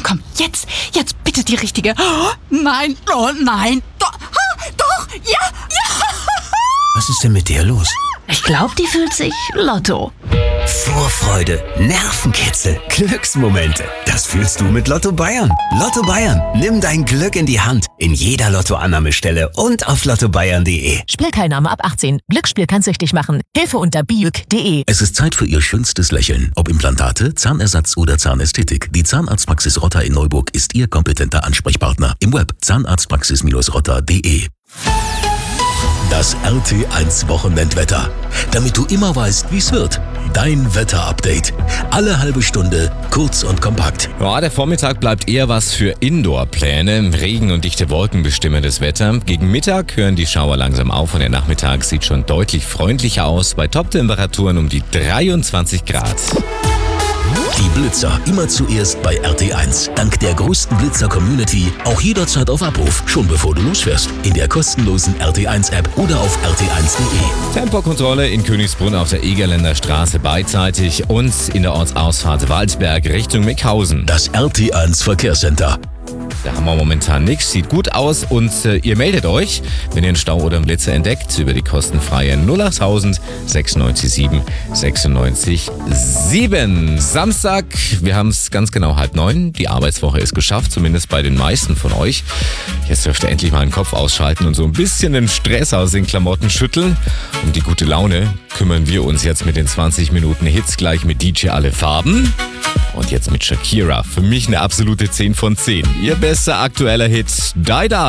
komm, jetzt bitte die richtige. Oh, nein, doch, ja. Was ist denn mit der los? Ich glaube, die fühlt sich Lotto. Vorfreude, Nervenkitzel, Glücksmomente. Das fühlst du mit Lotto Bayern. Lotto Bayern, nimm dein Glück in die Hand. In jeder Lottoannahmestelle und auf lottobayern.de. Spielteilnahme ab 18. Glücksspiel kann süchtig machen. Hilfe unter biuk.de. Es ist Zeit für Ihr schönstes Lächeln. Ob Implantate, Zahnersatz oder Zahnästhetik. Die Zahnarztpraxis Rotter in Neuburg ist Ihr kompetenter Ansprechpartner. Im Web zahnarztpraxis-rotter.de. Das RT1 Wochenendwetter. Damit du immer weißt, wie es wird. Dein Wetterupdate. Alle halbe Stunde, kurz und kompakt. Ja, der Vormittag bleibt eher was für Indoor-Pläne. Regen und dichte Wolken bestimmen das Wetter. Gegen Mittag hören die Schauer langsam auf und der Nachmittag sieht schon deutlich freundlicher aus. Bei Top-Temperaturen um die 23 Grad. Die Blitzer immer zuerst bei RT1. Dank der größten Blitzer-Community auch jederzeit auf Abruf, schon bevor du losfährst. In der kostenlosen RT1-App oder auf rt1.de. Tempokontrolle in Königsbrunn auf der Egerländer Straße beidseitig und in der Ortsausfahrt Waldberg Richtung Meckhausen. Das RT1 Verkehrscenter. Da haben wir momentan nichts, sieht gut aus und ihr meldet euch, wenn ihr einen Stau oder einen Blitzer entdeckt, über die kostenfreie 08000 967 96 7. Samstag, wir haben es ganz genau 8:30. Die Arbeitswoche ist geschafft, zumindest bei den meisten von euch. Jetzt dürft ihr endlich mal den Kopf ausschalten und so ein bisschen den Stress aus den Klamotten schütteln. Um die gute Laune kümmern wir uns jetzt mit den 20 Minuten Hits gleich mit DJ Alle Farben. Und jetzt mit Shakira. Für mich eine absolute 10 von 10. Ihr bester aktueller Hit, Die Die.